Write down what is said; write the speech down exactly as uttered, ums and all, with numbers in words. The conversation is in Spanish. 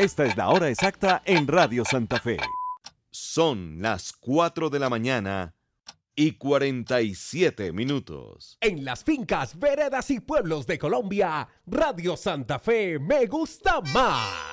Esta es la hora exacta en Radio Santa Fe. Son las cuatro de la mañana y cuarenta y siete minutos. En las fincas, veredas y pueblos de Colombia, Radio Santa Fe me gusta más.